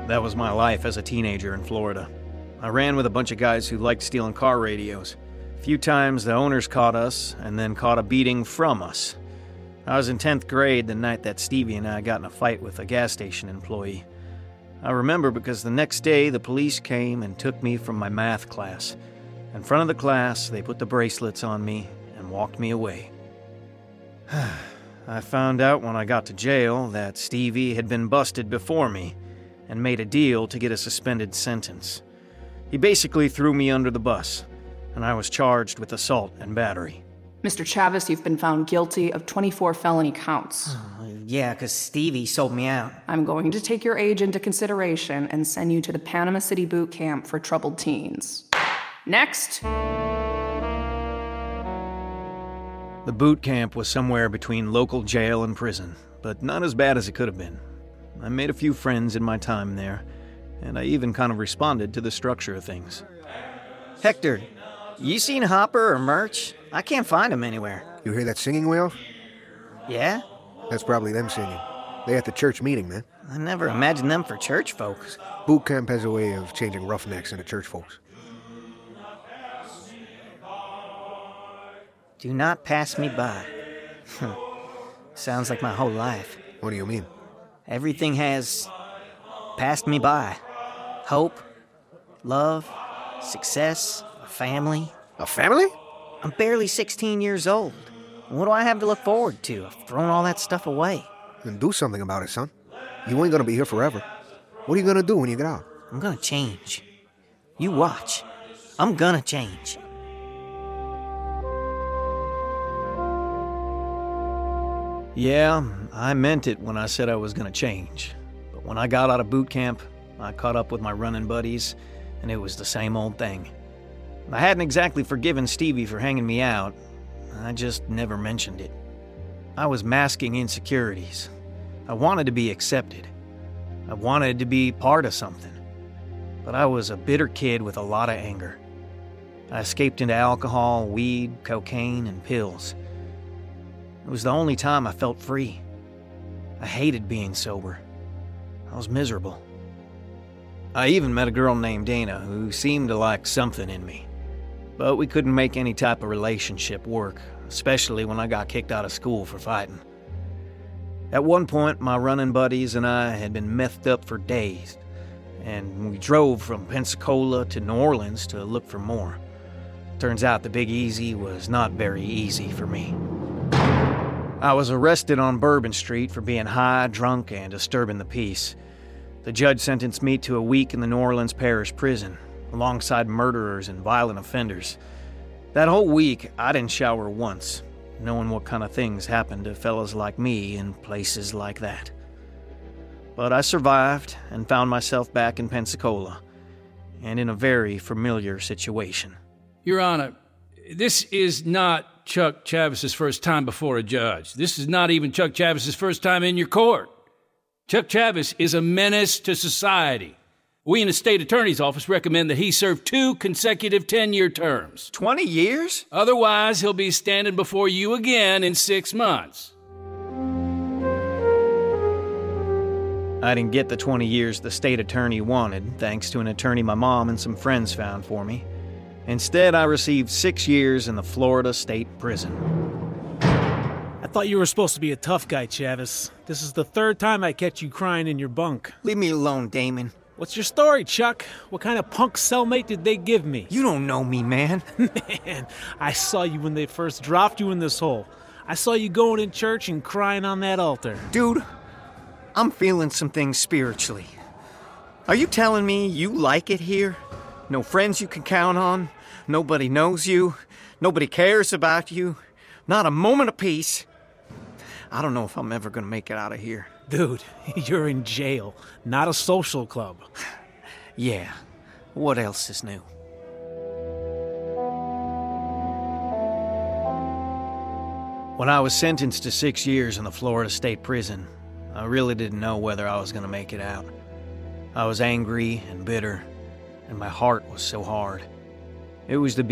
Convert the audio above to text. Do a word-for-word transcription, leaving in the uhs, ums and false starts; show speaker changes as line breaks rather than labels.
That was my life as a teenager in Florida. I ran with a bunch of guys who liked stealing car radios. A few times the owners caught us, and then caught a beating from us. I was in tenth grade the night that Stevie and I got in a fight with a gas station employee. I remember because the next day the police came and took me from my math class. In front of the class, they put the bracelets on me and walked me away. I found out when I got to jail that Stevie had been busted before me and made a deal to get a suspended sentence. He basically threw me under the bus, and I was charged with assault and battery.
Mister Chavez, you've been found guilty of twenty-four felony counts.
Oh, yeah, because Stevie sold me out.
I'm going to take your age into consideration and send you to the Panama City Boot Camp for troubled teens. Next.
The boot camp was somewhere between local jail and prison, but not as bad as it could have been. I made a few friends in my time there, and I even kind of responded to the structure of things.
Hector, you seen Hopper or Murch? I can't find them anywhere.
You hear that singing whale?
Yeah?
That's probably them singing. They at the church meeting, man.
I never imagined them for church folks.
Boot camp has a way of changing roughnecks into church folks.
Do not pass me by. Sounds like my whole life.
What do you mean?
Everything has passed me by. Hope, love, success, a family.
A family?
I'm barely sixteen years old. What do I have to look forward to? I've thrown all that stuff away.
Then do something about it, son. You ain't gonna be here forever. What are you gonna do when you get out?
I'm gonna change. You watch. I'm gonna change.
Yeah, I meant it when I said I was going to change. But when I got out of boot camp, I caught up with my running buddies, and it was the same old thing. I hadn't exactly forgiven Stevie for hanging me out. I just never mentioned it. I was masking insecurities. I wanted to be accepted. I wanted to be part of something. But I was a bitter kid with a lot of anger. I escaped into alcohol, weed, cocaine, and pills. It was the only time I felt free. I hated being sober. I was miserable. I even met a girl named Dana who seemed to like something in me. But we couldn't make any type of relationship work, especially when I got kicked out of school for fighting. At one point, my running buddies and I had been methed up for days, and we drove from Pensacola to New Orleans to look for more. Turns out the Big Easy was not very easy for me. I was arrested on Bourbon Street for being high, drunk, and disturbing the peace. The judge sentenced me to a week in the New Orleans Parish Prison, alongside murderers and violent offenders. That whole week, I didn't shower once, knowing what kind of things happened to fellas like me in places like that. But I survived and found myself back in Pensacola, and in a very familiar situation.
Your Honor, this is not Chuck Chavez's first time before a judge. This is not even Chuck Chavez's first time in your court. Chuck Chavez is a menace to society. We in the state attorney's office recommend that he serve two consecutive ten-year terms.
Twenty years?
Otherwise, he'll be standing before you again in six months.
I didn't get the twenty years the state attorney wanted, thanks to an attorney my mom and some friends found for me. Instead, I received six years in the Florida State Prison.
I thought you were supposed to be a tough guy, Chavez. This is the third time I catch you crying in your bunk.
Leave me alone, Damon.
What's your story, Chuck? What kind of punk cellmate did they give me?
You don't know me, man.
Man, I saw you when they first dropped you in this hole. I saw you going in church and crying on that altar.
Dude, I'm feeling some things spiritually. Are you telling me you like it here? No friends you can count on? Nobody knows you? Nobody cares about you? Not a moment of peace? I don't know if I'm ever gonna make it out of here.
Dude, you're in jail, not a social club.
Yeah, what else is new?
When I was sentenced to six years in the Florida State Prison, I really didn't know whether I was going to make it out. I was angry and bitter, and my heart was so hard. It was the